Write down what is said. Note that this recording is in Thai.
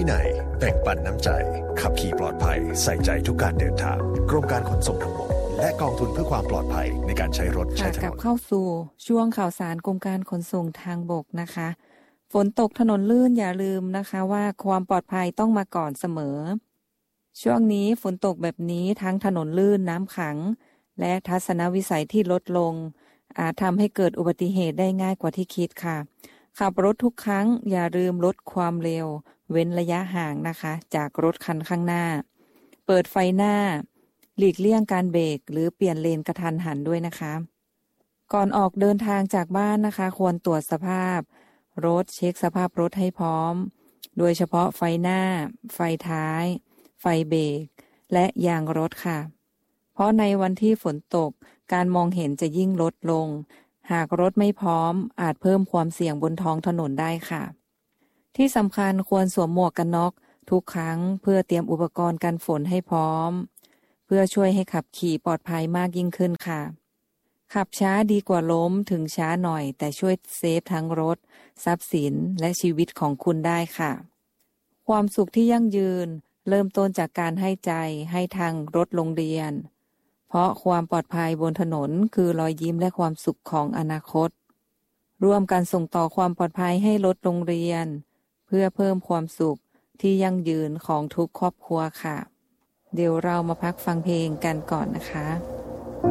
นัยแบ่งปันน้ำใจขับขี่ปลอดภัยใส่ใจทุกการเดินทางกรมการขนส่งทางบกและกองทุนเพื่อความปลอดภัยในการใช้รถใช้ถนนกลับเข้าสู่ช่วงข่าวสารกรมการขนส่งทางบกนะคะฝนตกถนนลื่นอย่าลืมนะคะว่าความปลอดภัยต้องมาก่อนเสมอช่วงนี้ฝนตกแบบนี้ทั้งถนนลื่นน้ำขังและทัศนวิสัยที่ลดลงอาจทำให้เกิดอุบัติเหตุได้ง่ายกว่าที่คิดค่ะขับรถทุกครั้งอย่าลืมลดความเร็วเว้นระยะห่างนะคะจากรถคันข้างหน้าเปิดไฟหน้าหลีกเลี่ยงการเบรกหรือเปลี่ยนเลนกระทันหันด้วยนะคะก่อนออกเดินทางจากบ้านนะคะควรตรวจสภาพรถเช็คสภาพรถให้พร้อมโดยเฉพาะไฟหน้าไฟท้ายไฟเบรกและยางรถค่ะเพราะในวันที่ฝนตกการมองเห็นจะยิ่งลดลงหากรถไม่พร้อมอาจเพิ่มความเสี่ยงบนท้องถนนได้ค่ะที่สำคัญควรสวมหมวกกันน็อกทุกครั้งเพื่อเตรียมอุปกรณ์กันฝนให้พร้อมเพื่อช่วยให้ขับขี่ปลอดภัยมากยิ่งขึ้นค่ะขับช้าดีกว่าล้มถึงช้าหน่อยแต่ช่วยเซฟทั้งรถทรัพย์สินและชีวิตของคุณได้ค่ะความสุขที่ยั่งยืนเริ่มต้นจากการให้ใจให้ทางรถโรงเรียนเพราะความปลอดภัยบนถนนคือรอยยิ้มและความสุขของอนาคตร่วมกันส่งต่อความปลอดภัยให้รถโรงเรียนเพื่อเพิ่มความสุขที่ยั่งยืนของทุกครอบครัวค่ะเดี๋ยวเรามาพักฟังเพลงกันก่อนนะคะ